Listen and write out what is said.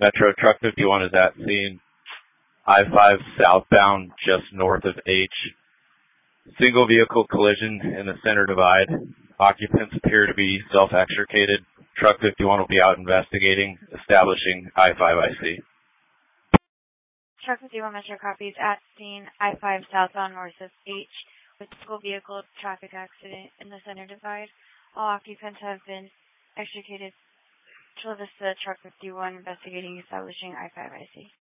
Metro Truck 51 is at scene. I-5 southbound just north of H. Single vehicle collision in the center divide. Occupants appear to be self-extricated. Truck 51 will be out investigating, establishing I-5IC. Truck 51 Metro copies at scene. I-5 southbound north of H with single vehicle traffic accident in the center divide. All occupants have been extricated. Chula Vista Truck 51 investigating, establishing I-5IC.